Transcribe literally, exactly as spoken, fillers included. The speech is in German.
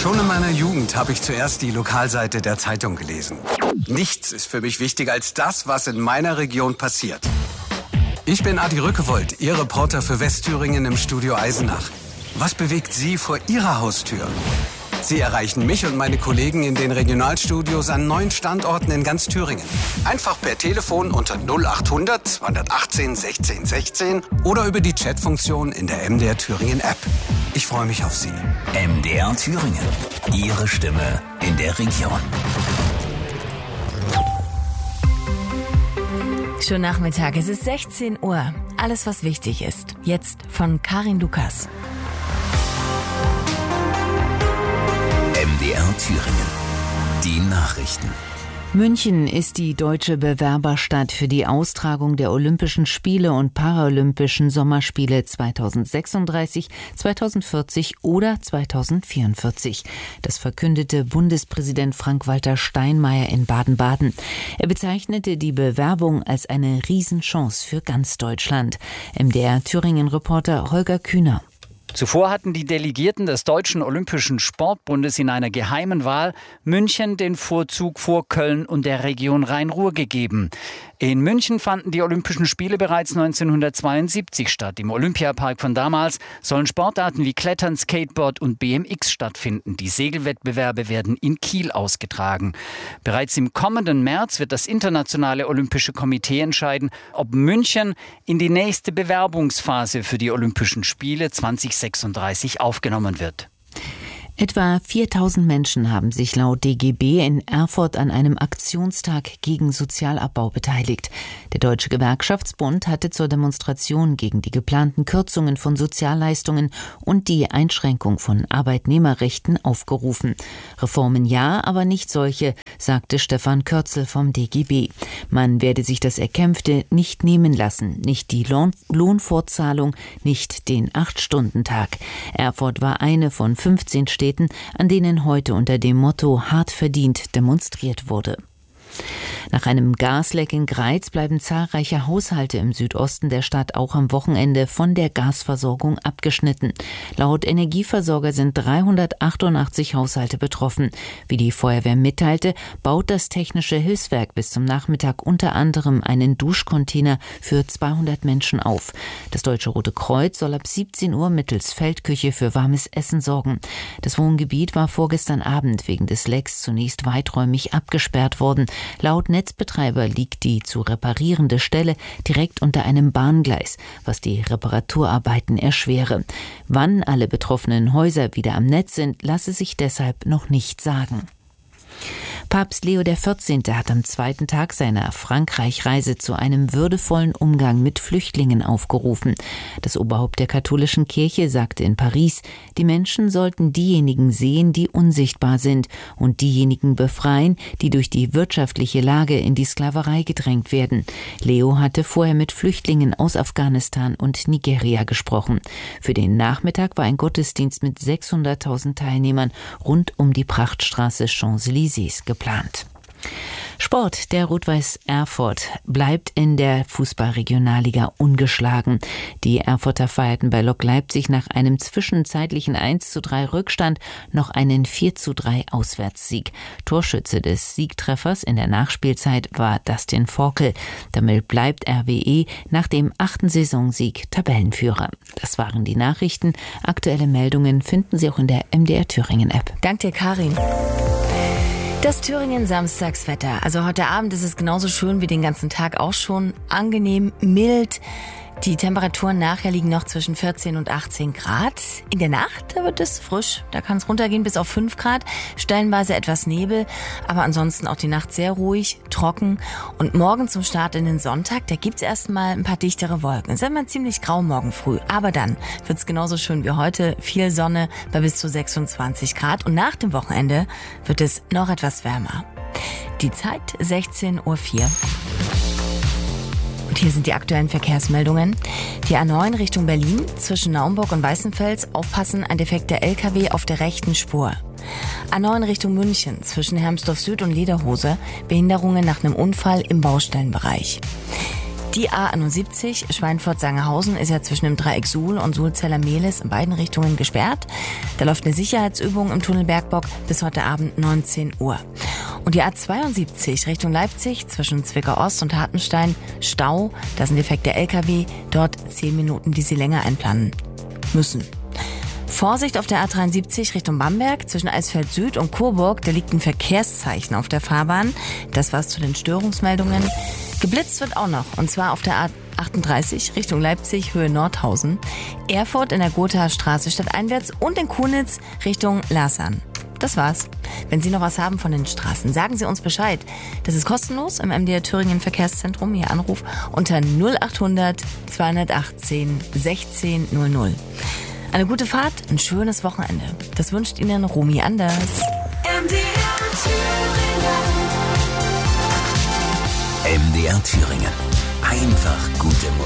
Schon in meiner Jugend habe ich zuerst die Lokalseite der Zeitung gelesen. Nichts ist für mich wichtiger als das, was in meiner Region passiert. Ich bin Adi Rückewold, Ihr Reporter für Westthüringen im Studio Eisenach. Was bewegt Sie vor Ihrer Haustür? Sie erreichen mich und meine Kollegen in den Regionalstudios an neun Standorten in ganz Thüringen. Einfach per Telefon unter null achthundert zweihundertachtzehn sechzehn sechzehn oder über die Chatfunktion in der M D R Thüringen App. Ich freue mich auf Sie. M D R Thüringen. Ihre Stimme in der Region. Schönen Nachmittag, es ist sechzehn Uhr. Alles, was wichtig ist. Jetzt von Karin Lukas. M D R Thüringen. Die Nachrichten. München ist die deutsche Bewerberstadt für die Austragung der Olympischen Spiele und Paralympischen Sommerspiele zweitausendsechsunddreißig, zweitausendvierzig oder zweitausendvierundvierzig. Das verkündete Bundespräsident Frank-Walter Steinmeier in Baden-Baden. Er bezeichnete die Bewerbung als eine Riesenchance für ganz Deutschland. M D R Thüringen-Reporter Holger Kühner. Zuvor hatten die Delegierten des Deutschen Olympischen Sportbundes in einer geheimen Wahl München den Vorzug vor Köln und der Region Rhein-Ruhr gegeben. In München fanden die Olympischen Spiele bereits neunzehnhundertzweiundsiebzig statt. Im Olympiapark von damals sollen Sportarten wie Klettern, Skateboard und B M X stattfinden. Die Segelwettbewerbe werden in Kiel ausgetragen. Bereits im kommenden März wird das Internationale Olympische Komitee entscheiden, ob München in die nächste Bewerbungsphase für die Olympischen Spiele zweitausendsechsunddreißig aufgenommen wird. Etwa viertausend Menschen haben sich laut D G B in Erfurt an einem Aktionstag gegen Sozialabbau beteiligt. Der Deutsche Gewerkschaftsbund hatte zur Demonstration gegen die geplanten Kürzungen von Sozialleistungen und die Einschränkung von Arbeitnehmerrechten aufgerufen. Reformen ja, aber nicht solche, sagte Stefan Kürzel vom D G B. Man werde sich das Erkämpfte nicht nehmen lassen, nicht die Lohn- Lohnfortzahlung, nicht den Acht-Stunden-Tag. Erfurt war eine von fünfzehn Städten, an denen heute unter dem Motto hart verdient demonstriert wurde. Nach einem Gasleck in Greiz bleiben zahlreiche Haushalte im Südosten der Stadt auch am Wochenende von der Gasversorgung abgeschnitten. Laut Energieversorger sind dreihundertachtundachtzig Haushalte betroffen. Wie die Feuerwehr mitteilte, baut das Technische Hilfswerk bis zum Nachmittag unter anderem einen Duschcontainer für zweihundert Menschen auf. Das Deutsche Rote Kreuz soll ab siebzehn Uhr mittels Feldküche für warmes Essen sorgen. Das Wohngebiet war vorgestern Abend wegen des Lecks zunächst weiträumig abgesperrt worden. Laut Netzbetreiber liegt die zu reparierende Stelle direkt unter einem Bahngleis, was die Reparaturarbeiten erschwere. Wann alle betroffenen Häuser wieder am Netz sind, lasse sich deshalb noch nicht sagen. Papst Leo der vierzehnte hat am zweiten Tag seiner Frankreich-Reise zu einem würdevollen Umgang mit Flüchtlingen aufgerufen. Das Oberhaupt der katholischen Kirche sagte in Paris, die Menschen sollten diejenigen sehen, die unsichtbar sind und diejenigen befreien, die durch die wirtschaftliche Lage in die Sklaverei gedrängt werden. Leo hatte vorher mit Flüchtlingen aus Afghanistan und Nigeria gesprochen. Für den Nachmittag war ein Gottesdienst mit sechshunderttausend Teilnehmern rund um die Prachtstraße Champs-Élysées geplant. Sport. Der Rot-Weiß Erfurt bleibt in der Fußball-Regionalliga ungeschlagen. Die Erfurter feierten bei Lok Leipzig nach einem zwischenzeitlichen eins zu drei Rückstand noch einen vier zu drei Auswärtssieg. Torschütze des Siegtreffers in der Nachspielzeit war Dustin Forkel. Damit bleibt R W E nach dem achten Saisonsieg Tabellenführer. Das waren die Nachrichten. Aktuelle Meldungen finden Sie auch in der M D R Thüringen App. Danke dir, Karin. Das Thüringen-Samstagswetter. Also heute Abend ist es genauso schön wie den ganzen Tag auch schon. Angenehm, mild. Die Temperaturen nachher liegen noch zwischen vierzehn und achtzehn Grad. In der Nacht da wird es frisch. Da kann es runtergehen bis auf fünf Grad. Stellenweise etwas Nebel. Aber ansonsten auch die Nacht sehr ruhig, trocken. Und morgen zum Start in den Sonntag, da gibt's erstmal ein paar dichtere Wolken. Es ist immer ziemlich grau morgen früh. Aber dann wird's genauso schön wie heute. Viel Sonne bei bis zu sechsundzwanzig Grad. Und nach dem Wochenende wird es noch etwas wärmer. Die Zeit sechzehn Uhr vier. Und hier sind die aktuellen Verkehrsmeldungen. Die A neun Richtung Berlin zwischen Naumburg und Weißenfels. Aufpassen, ein defekter L K W auf der rechten Spur. A neun Richtung München zwischen Hermsdorf Süd und Lederhose. Behinderungen nach einem Unfall im Baustellenbereich. Die A einundsiebzig Schweinfurt-Sangerhausen ist ja zwischen dem Dreieck Suhl und Sulzeller-Mehlis in beiden Richtungen gesperrt. Da läuft eine Sicherheitsübung im Tunnel Bergbock bis heute Abend neunzehn Uhr. Und die A zweiundsiebzig Richtung Leipzig zwischen Zwickau-Ost und Hartenstein Stau. Da sind defekte L K W. Dort zehn Minuten, die Sie länger einplanen müssen. Vorsicht auf der A dreiundsiebzig Richtung Bamberg zwischen Eisfeld Süd und Coburg. Da liegt ein Verkehrszeichen auf der Fahrbahn. Das war's zu den Störungsmeldungen. Geblitzt wird auch noch, und zwar auf der A achtunddreißig Richtung Leipzig, Höhe Nordhausen, Erfurt in der Gothaer Straße stadteinwärts und in Kunitz Richtung Lasern. Das war's. Wenn Sie noch was haben von den Straßen, sagen Sie uns Bescheid. Das ist kostenlos im M D R Thüringen Verkehrszentrum. Ihr Anruf unter null achthundert zweihundertachtzehn sechzehn null null. Eine gute Fahrt, ein schönes Wochenende. Das wünscht Ihnen Romy Anders. M D R Thüringen. M D R Thüringen. Einfach gute Musik.